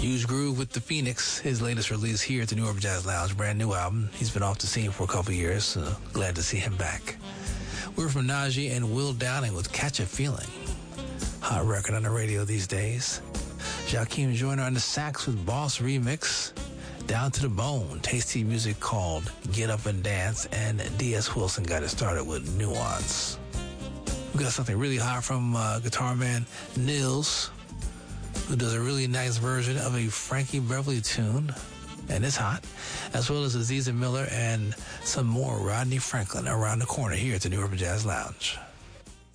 Huge Groove with the Phoenix, his latest release here at the New Urban Jazz Lounge, brand new album. He's been off the scene for a couple years, so glad to see him back. We're from Najee and Will Downing with Catch a Feeling. Hot record on the radio these days. Joakim Joyner on the sax with Boss Remix. Down to the Bone, tasty music called Get Up and Dance, and D.S. Wilson got it started with Nuance. We got something really hot from guitar man Nils, who does a really nice version of a Frankie Beverly tune, and it's hot, as well as Aziza Miller and some more Rodney Franklin around the corner here at the New Urban Jazz Lounge.